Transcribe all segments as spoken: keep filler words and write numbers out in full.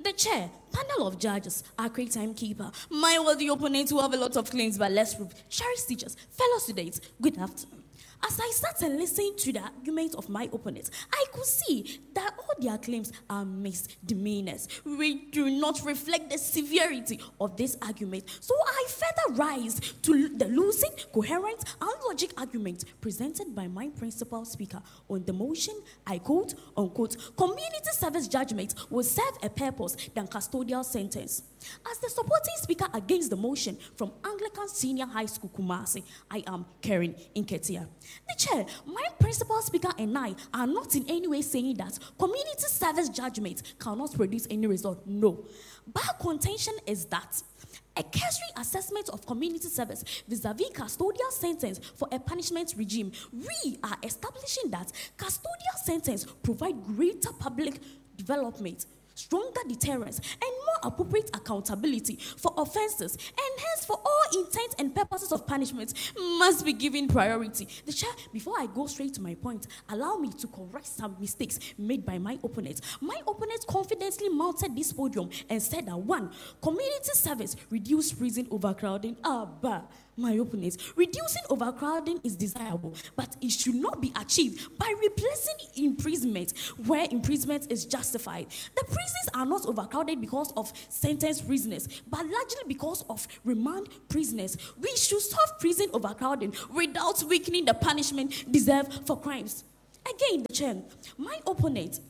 The chair, panel of judges, accurate timekeeper, my worthy opponent who have a lot of claims but less proof, cherished teachers, fellow students, good afternoon. As I sat and listened to the argument of my opponents, I could see that all their claims are misdemeanors. We do not reflect the severity of this argument. So I further rise to the lucid, coherent, and logic argument presented by my principal speaker on the motion, I quote, unquote, community service judgment will serve a purpose than custodial sentence. As the supporting speaker against the motion from Anglican Senior High School, Kumasi, I am Karen Inketia. The chair, my principal speaker and I are not in any way saying that community service judgment cannot produce any result. No. But contention is that a cursory assessment of community service vis-a-vis custodial sentence for a punishment regime, we are establishing that custodial sentence provide greater public development, stronger deterrence, and more appropriate accountability for offenses, and hence for all intents and purposes of punishment must be given priority. The chair, before I go straight to my point, allow me to correct some mistakes made by my opponent. My opponent confidently mounted this podium and said that one, community service reduce prison overcrowding. Ah, bah. My opponents, reducing overcrowding is desirable, but it should not be achieved by replacing imprisonment where imprisonment is justified. The prisons are not overcrowded because of sentenced prisoners, but largely because of remand prisoners. We should solve prison overcrowding without weakening the punishment deserved for crimes. Again, the chair, my opponent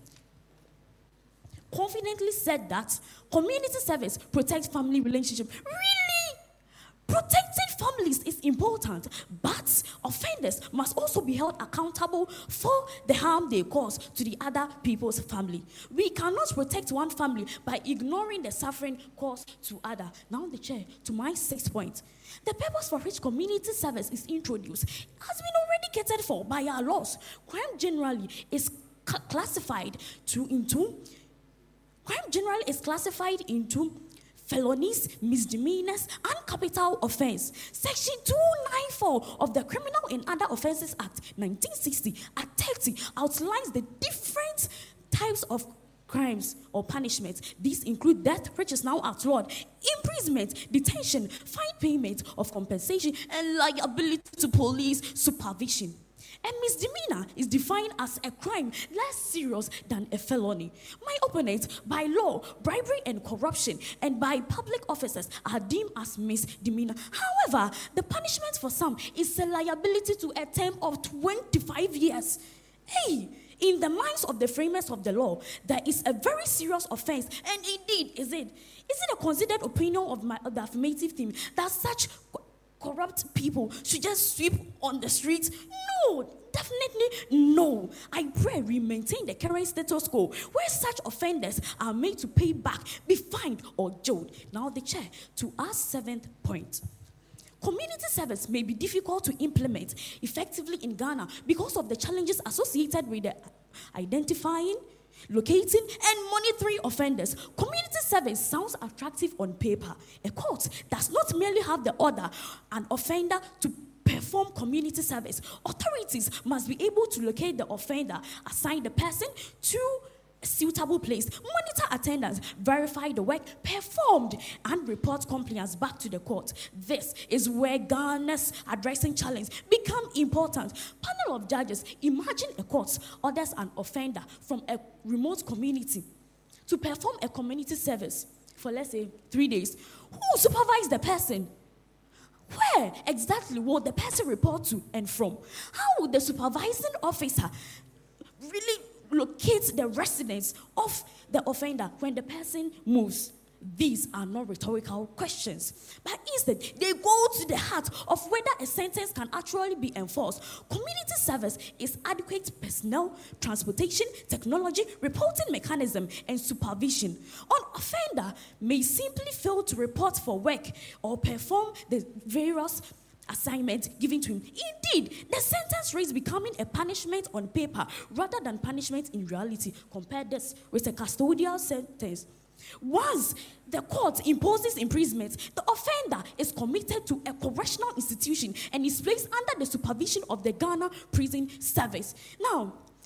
confidently said that community service protects family relationship. Really? Protecting families is important, but offenders must also be held accountable for the harm they cause to the other people's family. We cannot protect one family by ignoring the suffering caused to other. Now the chair, to my sixth point. The purpose for which community service is introduced has been already catered for by our laws. Crime generally is ca- classified to into crime generally is classified into felonies, misdemeanors, and capital offense. Section two ninety-four of the Criminal and Other Offences Act nineteen sixty at thirty outlines the different types of crimes or punishments. These include death, which is now outlawed, imprisonment, detention, fine payment of compensation, and liability to police supervision. A misdemeanor is defined as a crime less serious than a felony. My opponents, by law, bribery and corruption, and by public officers are deemed as misdemeanor. However, the punishment for some is a liability to a term of twenty-five years. Hey, in the minds of the framers of the law, there is a very serious offense, and indeed, is it? Is it a considered opinion of my of the affirmative team that such corrupt people should just sweep on the streets? No, definitely no. I pray we maintain the current status quo where such offenders are made to pay back, be fined or jailed. Now the chair, to our seventh point. Community service may be difficult to implement effectively in Ghana because of the challenges associated with the identifying, locating, and monitoring offenders. Community service sounds attractive on paper. A court does not merely have the order an offender to perform community service. Authorities must be able to locate the offender, assign the person to a suitable place, monitor attendance, verify the work performed, and report compliance back to the court. This is where Ghana's addressing challenge become important. Panel of judges, imagine a court orders an offender from a remote community to perform a community service for, let's say, three days. Who will supervise the person? Where exactly will the person report to and from? How will the supervising officer really locate the residence of the offender when the person moves? These are not rhetorical questions, but instead they go to the heart of whether a sentence can actually be enforced. Community service is adequate personnel, transportation, technology, reporting mechanism, and supervision. An offender may simply fail to report for work or perform the various assignment given to him. Indeed, the sentence rates becoming a punishment on paper rather than punishment in reality. Compare this with a custodial sentence. Once the court imposes imprisonment, the offender is committed to a correctional institution and is placed under the supervision of the Ghana Prison Service. Now,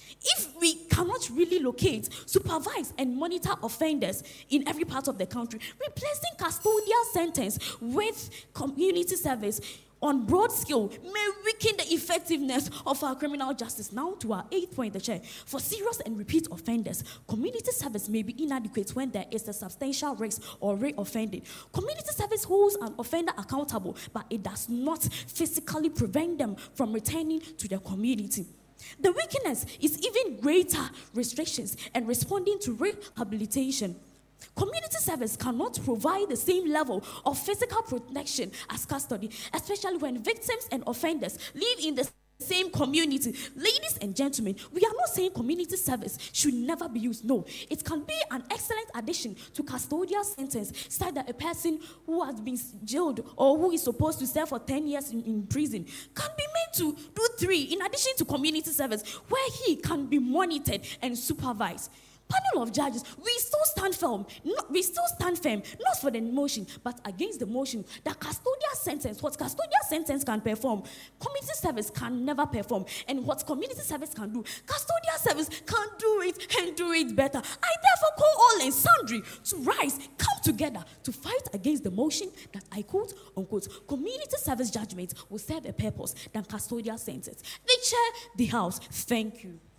If we cannot really locate, supervise, and monitor offenders in every part of the country, replacing custodial sentence with community service on broad scale may weaken the effectiveness of our criminal justice. Now to our eighth point, the chair. For serious and repeat offenders, community service may be inadequate when there is a substantial risk or re-offending. Community service holds an offender accountable, but it does not physically prevent them from returning to the community. The weakness is even greater restrictions and responding to rehabilitation. Community service cannot provide the same level of physical protection as custody, especially when victims and offenders live in the same community. Ladies and gentlemen, we are not saying community service should never be used. No, it can be an excellent addition to custodial sentence, such that a person who has been jailed or who is supposed to serve for ten years in, in prison can be made to do three in addition to community service, where he can be monitored and supervised. Panel of judges, we still stand firm. Not, we still stand firm, not for the motion, but against the motion. The custodial sentence, what custodial sentence can perform, community service can never perform. And what community service can do, custodial service can do it and do it better. I therefore call all and sundry to rise, come together to fight against the motion that I quote, unquote, community service judgment will serve a purpose than custodial sentence. They chair the house. Thank you.